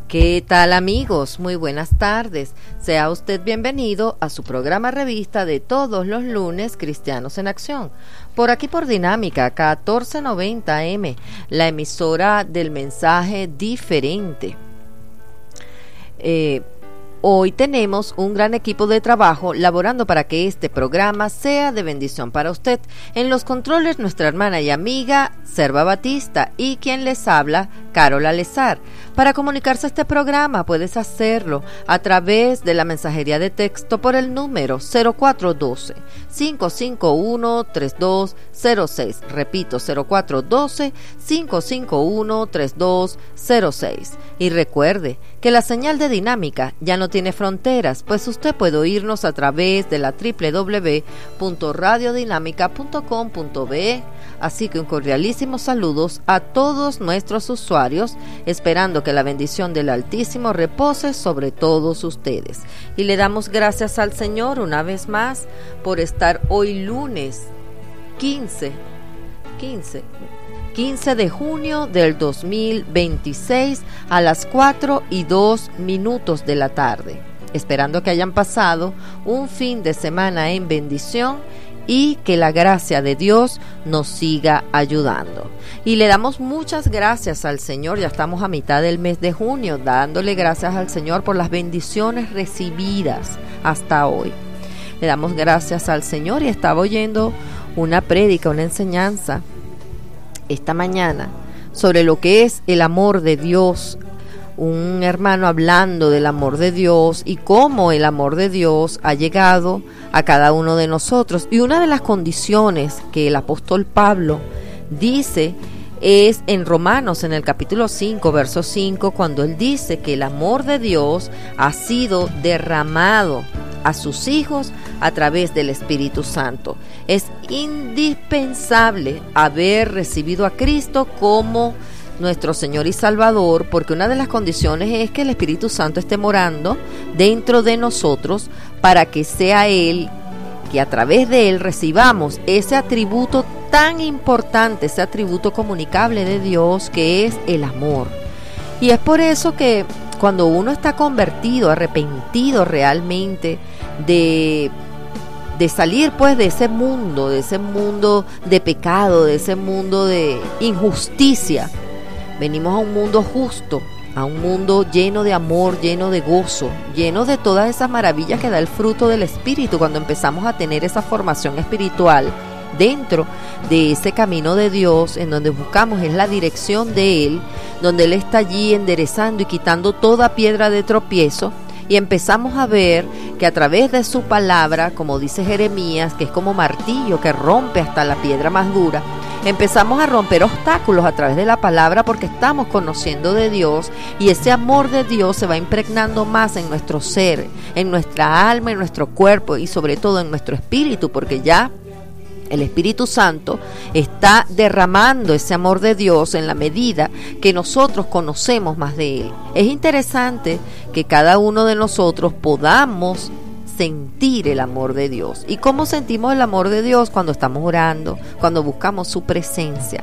¿Qué tal, amigos? Muy buenas tardes. Sea usted bienvenido a su programa revista de todos los lunes, Cristianos en Acción. Por aquí por Dinámica 1490 AM, la emisora del mensaje diferente. Hoy tenemos un gran equipo de trabajo laborando para que este programa sea de bendición para usted. En los controles, nuestra hermana y amiga Serva Batista y quien les habla, Carola Lezar. Para comunicarse a este programa puedes hacerlo a través de la mensajería de texto por el número 0412-551-3206. Repito, 0412-551-3206. Y recuerde que la señal de Dinámica ya no tiene fronteras, pues usted puede oírnos a través de la www.radiodinámica.com.be. Así que un cordialísimo saludos a todos nuestros usuarios, esperando que la bendición del Altísimo repose sobre todos ustedes. Y le damos gracias al Señor una vez más por estar hoy lunes 15 de junio del 2026 a las 4:02 de la tarde, esperando que hayan pasado un fin de semana en bendición y que la gracia de Dios nos siga ayudando. Y le damos muchas gracias al Señor, ya estamos a mitad del mes de junio, dándole gracias al Señor por las bendiciones recibidas hasta hoy. Le damos gracias al Señor y estaba oyendo una prédica, una enseñanza esta mañana sobre lo que es el amor de Dios. Un hermano hablando del amor de Dios y cómo el amor de Dios ha llegado a cada uno de nosotros. Y una de las condiciones que el apóstol Pablo dice es en Romanos, en el capítulo 5, verso 5, cuando él dice que el amor de Dios ha sido derramado a sus hijos a través del Espíritu Santo. Es indispensable haber recibido a Cristo como nuestro Señor y Salvador, porque una de las condiciones es que el Espíritu Santo esté morando dentro de nosotros para que sea Él, que a través de Él recibamos ese atributo tan importante, ese atributo comunicable de Dios que es el amor. Y es por eso que cuando uno está convertido, arrepentido realmente de salir pues de ese mundo de pecado, de ese mundo de injusticia, venimos a un mundo justo, a un mundo lleno de amor, lleno de gozo, lleno de todas esas maravillas que da el fruto del Espíritu cuando empezamos a tener esa formación espiritual dentro de ese camino de Dios, en donde buscamos es la dirección de Él, donde Él está allí enderezando y quitando toda piedra de tropiezo. Y empezamos a ver que a través de su palabra, como dice Jeremías, que es como martillo que rompe hasta la piedra más dura, empezamos a romper obstáculos a través de la palabra porque estamos conociendo de Dios y ese amor de Dios se va impregnando más en nuestro ser, en nuestra alma, en nuestro cuerpo y sobre todo en nuestro espíritu, porque ya el Espíritu Santo está derramando ese amor de Dios en la medida que nosotros conocemos más de Él. Es interesante que cada uno de nosotros podamos sentir el amor de Dios. ¿Y cómo sentimos el amor de Dios? Cuando estamos orando, cuando buscamos su presencia.